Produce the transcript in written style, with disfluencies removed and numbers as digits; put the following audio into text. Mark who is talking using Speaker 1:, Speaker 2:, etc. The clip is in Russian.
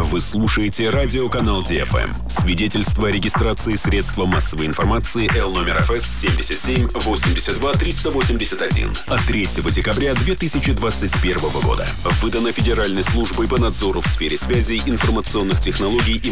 Speaker 1: Вы слушаете радиоканал ДФМ. Свидетельство о регистрации средства массовой информации Л номер ФС 77 82 381 от 3 декабря 2021 года. Выдано Федеральной службой по надзору в сфере связи, информационных технологий и